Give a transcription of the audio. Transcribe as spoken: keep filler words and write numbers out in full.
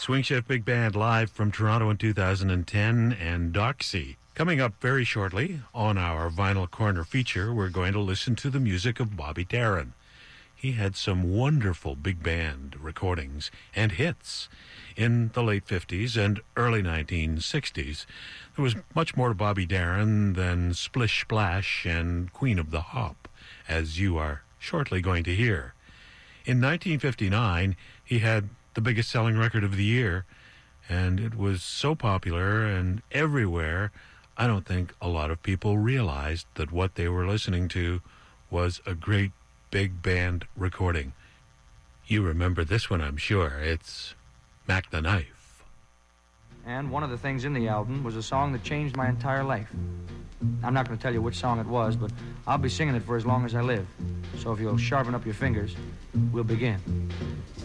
Swing Shift Big Band live from Toronto in two thousand ten, and Doxy. Coming up very shortly on our Vinyl Corner feature, we're going to listen to the music of Bobby Darin. He had some wonderful big band recordings and hits in the late fifties and early nineteen sixties. There was much more to Bobby Darin than Splish Splash and Queen of the Hop, as you are shortly going to hear. In nineteen fifty-nine, he had the biggest selling record of the year, and it was so popular and everywhere, I don't think a lot of people realized that what they were listening to was a great big band recording. You remember this one, I'm sure. It's Mac the Knife. And one of the things in the album was a song that changed my entire life. I'm not going to tell you which song it was, but I'll be singing it for as long as I live. So if you'll sharpen up your fingers, we'll begin.